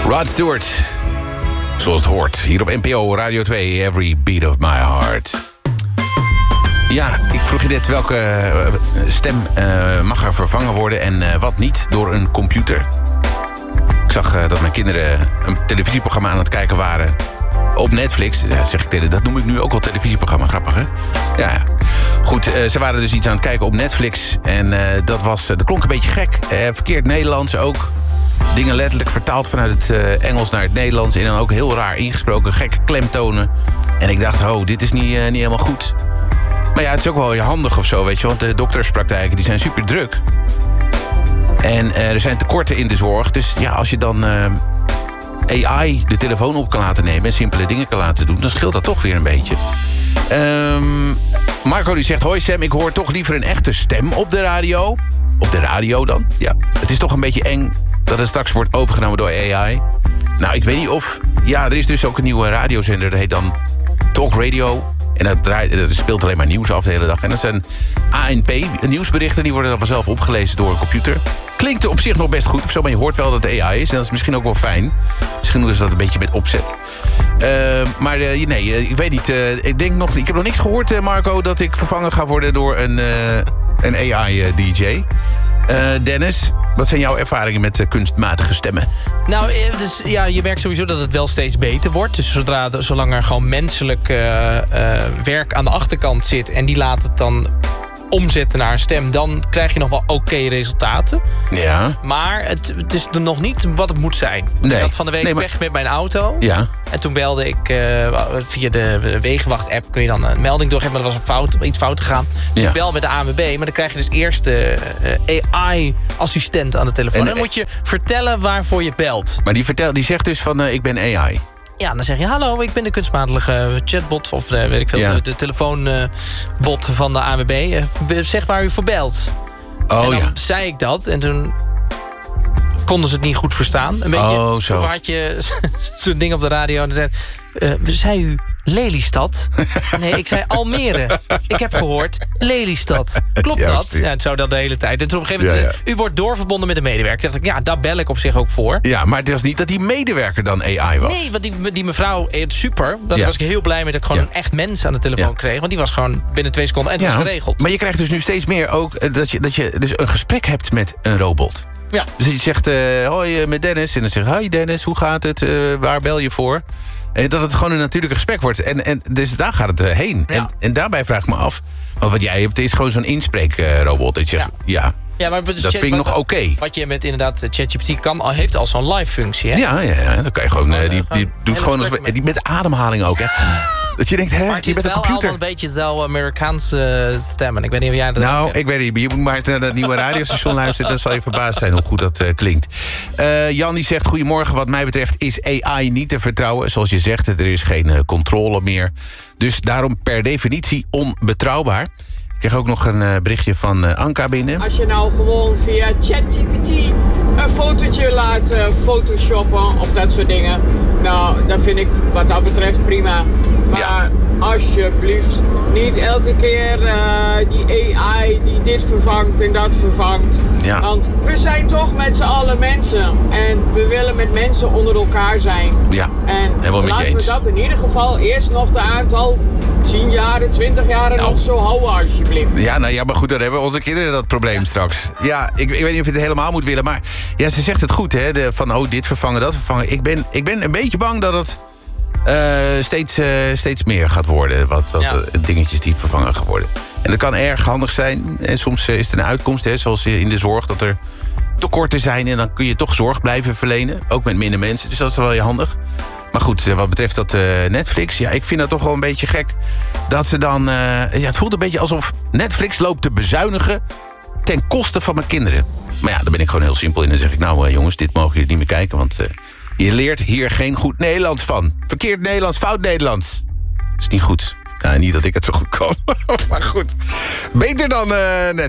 Rod Stewart. Zoals het hoort. Hier op NPO Radio 2. Every beat of my heart. Ja, ik vroeg je net welke stem mag er vervangen worden en wat niet door een computer. Ik zag dat mijn kinderen een televisieprogramma aan het kijken waren op Netflix. Ja, zeg ik tegen, dat noem ik nu ook al televisieprogramma. Grappig, hè? Ja. Goed, ze waren dus iets aan het kijken op Netflix. En dat klonk een beetje gek. Verkeerd Nederlands ook. Dingen letterlijk vertaald vanuit het Engels naar het Nederlands. En dan ook heel raar ingesproken. Gekke klemtonen. En ik dacht, dit is niet helemaal goed. Maar ja, het is ook wel handig of zo, weet je. Want de dokterspraktijken die zijn super druk. En er zijn tekorten in de zorg. Dus ja, als je dan AI de telefoon op kan laten nemen en simpele dingen kan laten doen, dan scheelt dat toch weer een beetje. Marco die zegt, hoi Sam, ik hoor toch liever een echte stem op de radio. Op de radio dan? Ja. Het is toch een beetje eng dat het straks wordt overgenomen door AI. Nou, ik weet niet of... Ja, er is dus ook een nieuwe radiozender, dat heet dan Talk Radio. En dat speelt alleen maar nieuws af de hele dag. En dat zijn ANP, nieuwsberichten, die worden dan vanzelf opgelezen door een computer. Klinkt op zich nog best goed of zo, maar je hoort wel dat het AI is. En dat is misschien ook wel fijn. Misschien doen ze dat een beetje met opzet. Maar nee, ik weet niet. Ik heb nog niks gehoord, Marco, dat ik vervangen ga worden door een AI-DJ. Dennis, wat zijn jouw ervaringen met kunstmatige stemmen? Nou, dus, ja, je merkt sowieso dat het wel steeds beter wordt. Dus zolang er gewoon menselijk werk aan de achterkant zit en die laat het dan omzetten naar een stem, dan krijg je nog wel oké resultaten. Ja. Maar het is er nog niet wat het moet zijn. Nee. Ik had van de week weg met mijn auto. Ja. En toen belde ik via de Wegenwacht-app, kun je dan een melding doorgeven, maar er was iets fout gegaan. Dus ik bel met de ANWB, maar dan krijg je dus eerst de AI-assistent aan de telefoon. En dan moet je vertellen waarvoor je belt. Maar die zegt dus van, ik ben AI. Ja, dan zeg je, hallo, ik ben de kunstmatige chatbot, of weet ik veel, de telefoonbot van de ANWB. Zeg waar u voor belt. Oh, en dan zei ik dat, en toen konden ze het niet goed verstaan. Een beetje, zo. Toen had je zo'n ding op de radio en dan zei u Lelystad? Nee, ik zei Almere. Ik heb gehoord Lelystad. Klopt dat? Ja, het zou dat de hele tijd. En toen op een gegeven moment, u wordt doorverbonden met de medewerker. Toen dacht ik, ja, daar bel ik op zich ook voor. Ja, maar het was niet dat die medewerker dan AI was. Nee, want die mevrouw, super. Daar was ik heel blij mee dat ik gewoon een echt mens aan de telefoon kreeg. Want die was gewoon binnen 2 seconden en het was geregeld. Maar je krijgt dus nu steeds meer ook dat je dus een gesprek hebt met een robot. Ja. Dus je zegt, hoi, met Dennis. En dan zegt, hoi Dennis, hoe gaat het? Waar bel je voor? En dat het gewoon een natuurlijk gesprek wordt. En dus daar gaat het heen. Ja. En daarbij vraag ik me af, want wat jij hebt is gewoon zo'n inspreekrobot. Dat je zegt, ja, maar dat vind ik nog oké. Wat je met inderdaad ChatGPT kan, heeft al zo'n live functie. Hè? Ja, dan kan je gewoon, die doet gewoon die met ademhaling ook. Hè. Dat je denkt, maar het is wel allemaal een beetje zo Amerikaanse stemmen. Ik weet niet of jij dat... Nou, ik weet niet. Je moet maar naar dat nieuwe radiostation luisteren. Dan zal je verbaasd zijn hoe goed dat klinkt. Jan die zegt, goedemorgen. Wat mij betreft is AI niet te vertrouwen. Zoals je zegt, er is geen controle meer. Dus daarom per definitie onbetrouwbaar. Ik kreeg ook nog een berichtje van Anka binnen. Als je nou gewoon via ChatGPT een fotootje laat photoshoppen of dat soort dingen. Nou, dat vind ik wat dat betreft prima. Maar alsjeblieft, niet elke keer die AI die dit vervangt en dat vervangt. Ja. Want we zijn toch met z'n allen mensen. En we willen met mensen onder elkaar zijn. Ja, en laten we dat in ieder geval eerst nog de aantal 10 jaren, 20 jaren nog zo houden alsjeblieft. Ja, maar goed, dan hebben onze kinderen dat probleem straks. Ja, ik weet niet of je het helemaal moet willen, maar ja, ze zegt het goed, hè, van dit vervangen, dat vervangen. Ik ben een beetje bang dat het steeds meer gaat worden. Dingetjes die vervangen gaan worden. En dat kan erg handig zijn. En soms is het een uitkomst, hè, zoals in de zorg, dat er tekorten zijn en dan kun je toch zorg blijven verlenen. Ook met minder mensen, dus dat is wel heel handig. Maar goed, wat betreft dat Netflix, ja, ik vind dat toch wel een beetje gek. Dat ze dan, het voelt een beetje alsof Netflix loopt te bezuinigen ten koste van mijn kinderen. Maar ja, daar ben ik gewoon heel simpel in. Dan zeg ik, nou jongens, dit mogen jullie niet meer kijken, want je leert hier geen goed Nederlands van. Verkeerd Nederlands, fout Nederlands. Dat is niet goed. Niet dat ik het zo goed kan. Maar goed, beter dan Netflix.